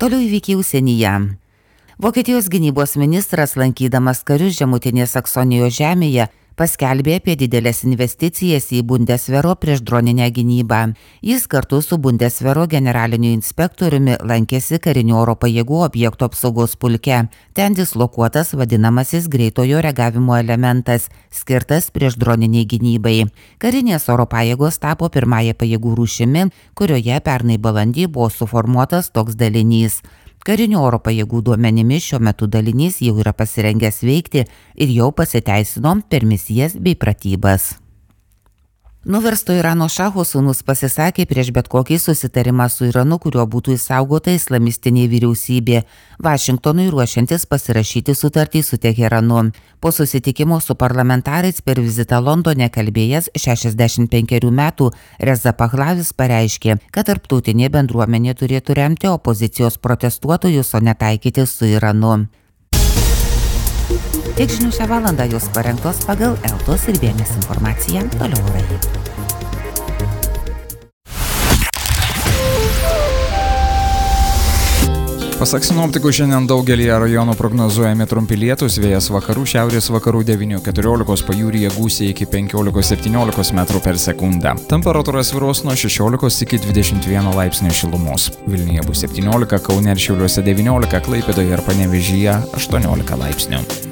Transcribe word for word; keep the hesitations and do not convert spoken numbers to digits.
Toliau įvykiai užsienyje. Vokietijos gynybos ministras, lankydamas karius žemutinės Saksonijos žemėje, paskelbė apie didelės investicijas į Bundeswehro priešdroninę gynybą. Jis kartu su Bundeswehro generaliniu inspektoriumi lankėsi karinių oro pajėgų objektų apsaugos pulke. Ten dislokuotas vadinamasis greitojo reagavimo elementas, skirtas priešdroniniai gynybai. Karinės oro pajėgos tapo pirmąją pajėgų rūšimi, kurioje pernai balandį buvo suformuotas toks dalinys. Karinių oro pajėgų duomenimis šiuo metu dalinys jau yra pasirengęs veikti ir jau pasiteisino per misijas bei pratybas. Nuversto Irano šacho sūnus pasisakė prieš bet kokį susitarimą su Iranu, kuriuo būtų išsaugota islamistinė vyriausybė, Vašingtonui ruošiantis pasirašyti sutartį su Teheranu. Po susitikimo su parlamentarais per vizitą Londone kalbėjęs šešiasdešimt penkerių metų Reza Pahlavis pareiškė, kad tarptautinė bendruomenė turėtų remti opozicijos protestuotojus, o netaikyti su Iranu. Tiek žinių šią valandą jos parengtos pagal Eltos ir Bėnės informaciją. Toliau orai. Pasak sinoptikų, šiandien daugelyje rajonų prognozuojami trumpi lietūs, vėjas vakarų šiaurės vakarų devynių keturiolikos, pajūryje gūsiai iki penkiolikos septyniolikos metrų per sekundę. Temperatūra svyruos nuo šešiolikos iki dvidešimt vieno laipsnio šilumos. Vilniuje bus septyniolika, Kaune ir Šiauliuose devyniolika, Klaipėdoje ir Panevėžyje aštuoniolika laipsnių.